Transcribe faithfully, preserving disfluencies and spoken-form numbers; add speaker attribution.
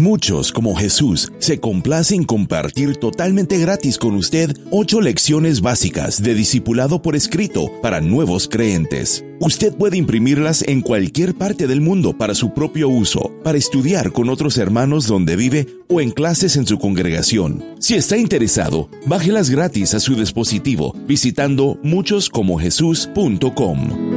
Speaker 1: Muchos, como Jesús, se complace en compartir totalmente gratis con usted ocho lecciones básicas de discipulado por escrito para nuevos creyentes. Usted puede imprimirlas en cualquier parte del mundo para su propio uso, para estudiar con otros hermanos donde vive o en clases en su congregación. Si está interesado, bájelas gratis a su dispositivo visitando muchos como jesús punto com.